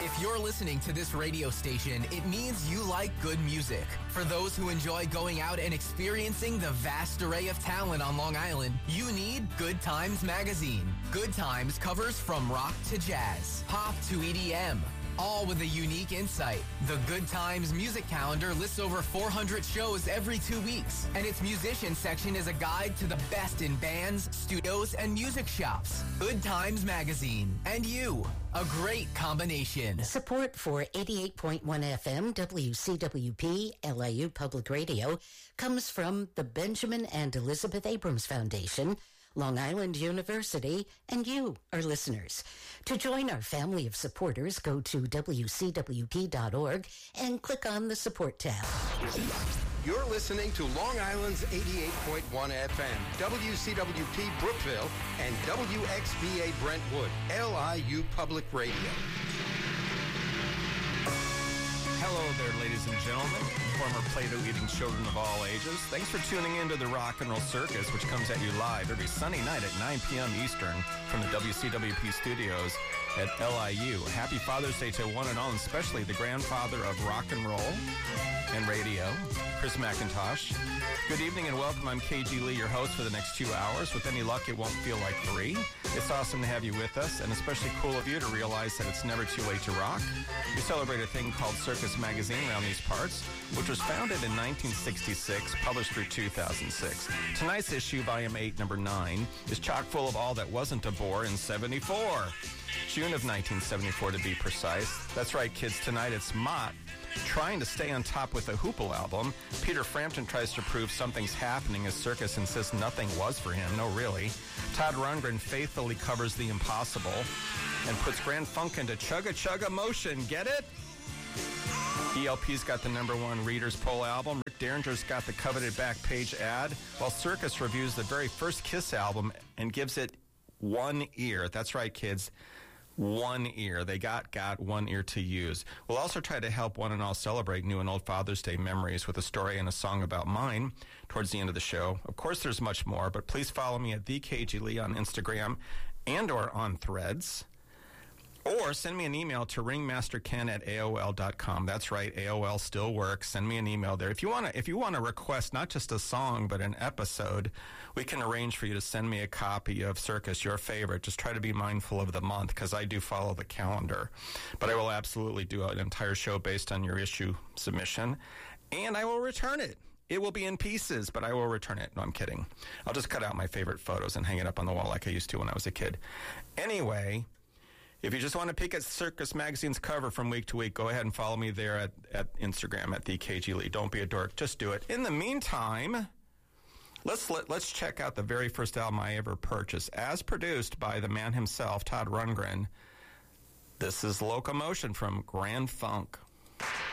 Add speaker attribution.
Speaker 1: If you're listening to this radio station, it means you like good music. For those who enjoy going out and experiencing the vast array of talent on Long Island, you need Good Times Magazine. Good Times covers from rock to jazz, pop to EDM, all with a unique insight. The Good Times music calendar lists over 400 shows every 2 weeks, and its musician section is a guide to the best in bands, studios, and music shops. Good Times Magazine. And you. A great combination.
Speaker 2: Support for 88.1 FM WCWP LIU Public Radio comes from the Benjamin and Elizabeth Abrams Foundation, Long Island University, and you, our listeners. To join our family of supporters, go to WCWP.org and click on the Support tab.
Speaker 3: You're listening to Long Island's 88.1 FM, WCWP Brookville, and WXVA Brentwood, LIU Public Radio.
Speaker 4: Hello there, ladies and gentlemen, former Play-Doh-eating children of all ages. Thanks for tuning in to the Rock and Roll Circus, which comes at you live every Sunday night at 9 p.m. Eastern from the WCWP studios at LIU. Happy Father's Day to one and all, and especially the grandfather of rock and roll and radio, Chris McIntosh. Good evening and welcome. I'm KG Lee, your host for the next 2 hours. With any luck, it won't feel like 3. It's awesome to have you with us, and especially cool of you to realize that it's never too late to rock. We celebrate a thing called Circus Magazine around these parts, which was founded in 1966, published through 2006. Tonight's issue, Volume 8, Number 9, is chock full of all that wasn't a bore in 74. June of 1974, to be precise. That's right, kids. Tonight it's Mott trying to stay on top with the Hoople album. Peter Frampton tries to prove something's happening as Circus insists nothing was for him. No, really. Todd Rundgren faithfully covers the impossible and puts Grand Funk into chugga-chugga motion. Get it? ELP's got the #1 Reader's Poll album. Rick Derringer's got the coveted back page ad, while Circus reviews the very first Kiss album and gives it one ear. That's right, kids. One ear. They got one ear to use. We'll also try to help one and all celebrate new and old Father's Day memories with a story and a song about mine towards the end of the show. Of course, there's much more, but please follow me at TheKGLee on Instagram and or on Threads. Or send me an email to ringmasterken@AOL.com. That's right, AOL still works. Send me an email there. If you want to request not just a song but an episode, we can arrange for you to send me a copy of Circus, your favorite. Just try to be mindful of the month because I do follow the calendar. But I will absolutely do an entire show based on your issue submission, and I will return it. It will be in pieces, but I will return it. No, I'm kidding. I'll just cut out my favorite photos and hang it up on the wall like I used to when I was a kid. Anyway, if you just want to peek at Circus Magazine's cover from week to week, go ahead and follow me there at Instagram at TheKGLee. Don't be a dork. Just do it. In the meantime, let's check out the very first album I ever purchased, as produced by the man himself, Todd Rundgren. This is Locomotion from Grand Funk.